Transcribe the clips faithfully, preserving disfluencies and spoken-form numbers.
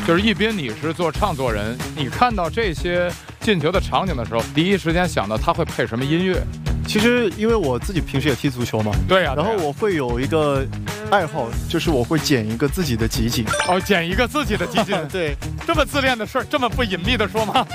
就是一斌，你是做唱作人，你看到这些进球的场景的时候，第一时间想到他会配什么音乐？ 其实因为我自己平时也踢足球嘛， 对呀、啊， 然后我会有一个爱好，就是我会剪一个自己的集锦。 哦，剪一个自己的集锦， 对， 这么自恋的事儿，这么不隐秘的说吗？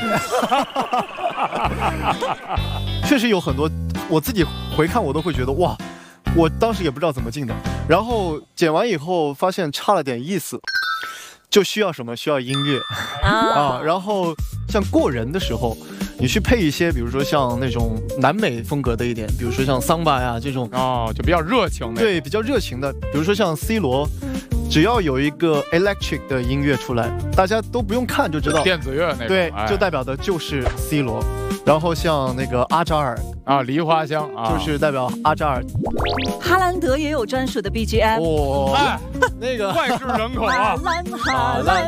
确实有很多，我自己回看我都会觉得哇，我当时也不知道怎么进的，然后剪完以后发现差了点意思。就需要什么？需要音乐啊，然后像过人的时候，你去配一些，比如说像那种南美风格的一点，比如说像桑巴呀这种哦，就比较热情的， 对，比较热情的，比如说像 C 罗，只要有一个 electric 的音乐出来，大家都不用看就知道， 电子乐那种， 对， 哎、 就代表的就是 C 罗。然后像那个阿扎尔啊，梨花香啊， 就是代表阿扎尔。 哈兰德也有专属的 B G M， 哇、 哎， 那个脍炙人口啊！ 哈兰哈兰，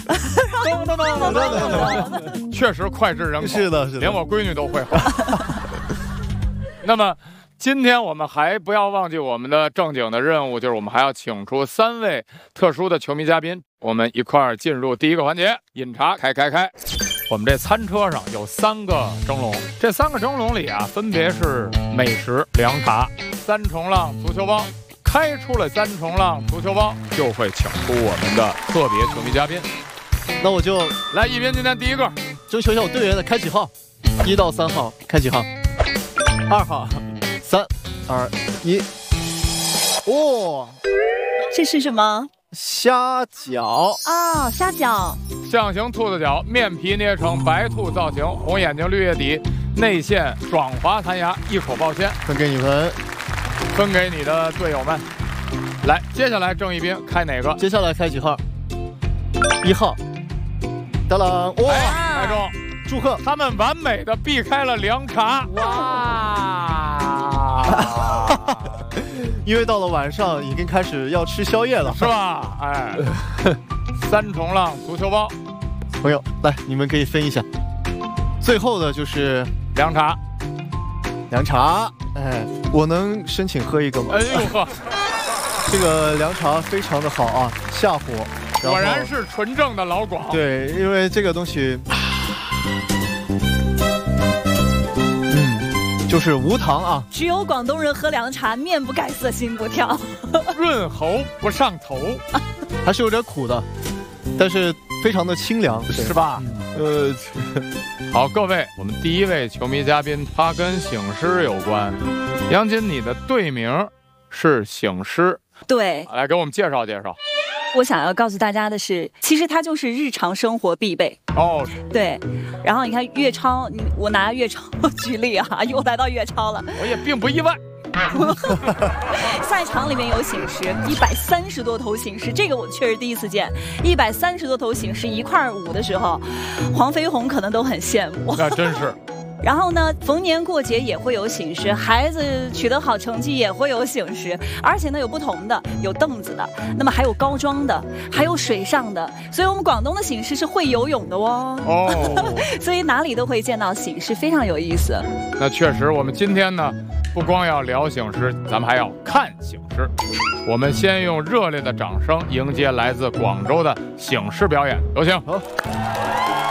确实脍炙人口， 是的，是的， 连我闺女都会。那么。今天我们还不要忘记我们的正经的任务，就是我们还要请出三位特殊的球迷嘉宾，我们一块儿进入第一个环节，饮茶开开开。我们这餐车上有三个蒸笼，这三个蒸笼里啊，分别是美食、凉茶、三重浪足球帮。开出了三重浪足球帮，就会请出我们的特别球迷嘉宾。 那我就来，一斌今天第一个， 征求一下我队员的开几号，一到三号开几号？二号。三二一，哇！ 这是什么？ 虾饺啊、哦，虾饺， 象形兔子脚，面皮捏成白兔造型，红眼睛绿叶底，内馅爽滑弹牙，一口爆鲜， 分给你们， 分给你的队友们。来，接下来郑一斌开哪个？ 接下来开几号？一号。当啷！哇！ 开中， 祝贺他们完美的避开了凉茶。哇！ 因为到了晚上已经开始要吃宵夜了， 是吧？哎，三重浪足球帮， 朋友来，你们可以分一下。最后的就是凉茶， 凉茶。哎，我能申请喝一个吗？ 哎呦呵， 这个凉茶非常的好啊，下火。 果然是纯正的老广。 对，因为这个东西。就是无糖啊， 只有广东人喝凉茶，面不改色心不跳， 润喉不上头， 还是有点苦的，但是非常的清凉， 是吧？嗯、呃，好，各位，我们第一位球迷嘉宾，他跟醒狮有关。杨金，你的队名是醒狮， 对， 来给我们介绍介绍。 我想要告诉大家的是，其实它就是日常生活必备哦。 对，然后你看粤超，我拿粤超举例啊，又来到粤超了， 我也并不意外。 赛场里面有醒狮，一百三十多头醒狮，这个我确实第一次见。一百三十多头醒狮一块舞的时候，黄飞鸿可能都很羡慕。 那真是。 然后呢，逢年过节也会有醒狮，孩子取得好成绩也会有醒狮，而且呢有不同的，有凳子的，那么还有高桩的，还有水上的，所以我们广东的醒狮是会游泳的哦。哦，所以哪里都会见到醒狮，非常有意思。 那确实，我们今天呢，不光要聊醒狮，咱们还要看醒狮。我们先用热烈的掌声迎接来自广州的醒狮表演，有请。好。